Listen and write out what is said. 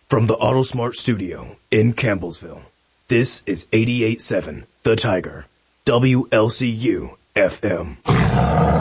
From the AutoSmart studio in Campbellsville, this is 88.7 The Tiger, WLCU FM.